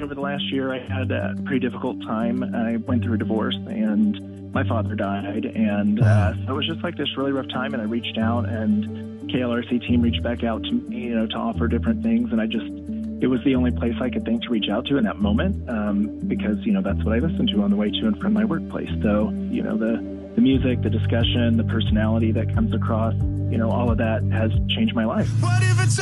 over the last year, I had a pretty difficult time. I went through a divorce, and my father died, and so it was just like this really rough time, and I reached out, and KLRC team reached back out to me, to offer different things, and it was the only place I could think to reach out to in that moment, because, that's what I listened to on the way to and from my workplace. So, the music, the discussion, the personality that comes across, all of that has changed my life.